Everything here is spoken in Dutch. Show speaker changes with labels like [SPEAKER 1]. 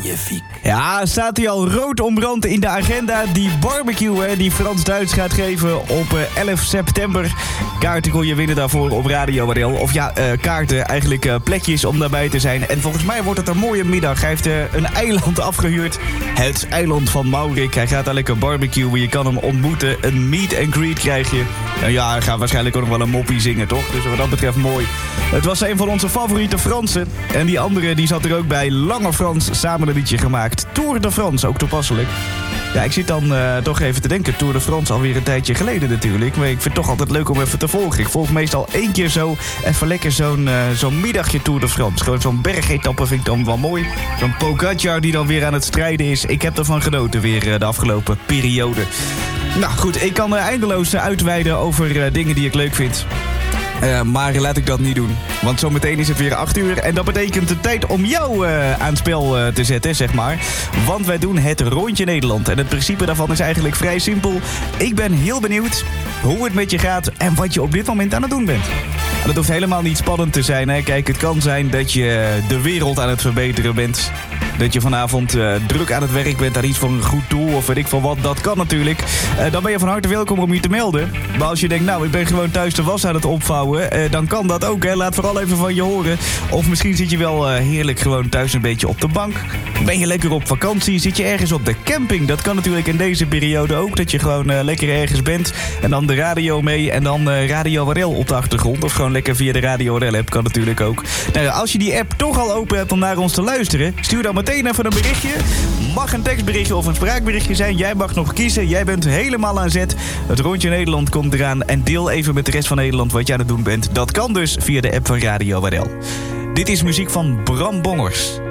[SPEAKER 1] Magnifiek.
[SPEAKER 2] Ja, staat hij al rood omrand in de agenda. Die barbecue die Frans-Duits gaat geven op 11 september. Kaarten kon je winnen daarvoor op Radio WRL. Of ja, kaarten, eigenlijk plekjes om daarbij te zijn. En volgens mij wordt het een mooie middag. Hij heeft een eiland afgehuurd. Het eiland van Maurik. Hij gaat daar lekker barbecuen. Je kan hem ontmoeten. Een meet and greet krijg je. En ja, hij gaat waarschijnlijk ook nog wel een moppie zingen, toch? Dus wat dat betreft mooi. Het was een van onze favoriete Fransen. En die andere die zat er ook bij. Lange Frans, samen een liedje gemaakt. Tour de France, ook toepasselijk. Ja, ik zit dan toch even te denken. Tour de France alweer een tijdje geleden natuurlijk. Maar ik vind het toch altijd leuk om even te volgen. Ik volg meestal 1 keer zo even lekker zo'n middagje Tour de France. Gewoon zo'n bergetappe vind ik dan wel mooi. Zo'n Pogacar die dan weer aan het strijden is. Ik heb ervan genoten weer de afgelopen periode. Nou goed, ik kan eindeloos uitweiden over dingen die ik leuk vind. Maar laat ik dat niet doen. Want zometeen is het weer 8 uur. En dat betekent de tijd om jou aan het spel te zetten, zeg maar. Want wij doen het Rondje Nederland. En het principe daarvan is eigenlijk vrij simpel. Ik ben heel benieuwd hoe het met je gaat en wat je op dit moment aan het doen bent. En dat hoeft helemaal niet spannend te zijn. Hè? Kijk, het kan zijn dat je de wereld aan het verbeteren bent. Dat je vanavond druk aan het werk bent aan iets voor een goed doel of weet ik veel wat. Dat kan natuurlijk. Dan ben je van harte welkom om je te melden. Maar als je denkt, nou, ik ben gewoon thuis de was aan het opvouwen. Dan kan dat ook, hè. Laat vooral even van je horen. Of misschien zit je wel heerlijk gewoon thuis een beetje op de bank. Ben je lekker op vakantie? Zit je ergens op de camping? Dat kan natuurlijk in deze periode ook. Dat je gewoon lekker ergens bent. En dan de radio mee. En dan Radio WRL op de achtergrond. Of gewoon lekker via de Radio WRL app. Kan natuurlijk ook. Nou, als je die app toch al open hebt om naar ons te luisteren, stuur dan meteen even een berichtje. Mag een tekstberichtje of een spraakberichtje zijn. Jij mag nog kiezen. Jij bent helemaal aan zet. Het Rondje Nederland komt eraan. En deel even met de rest van Nederland wat je aan het doen bent. Dat kan dus via de app van Radio WRL. Dit is muziek van Bram Bongers.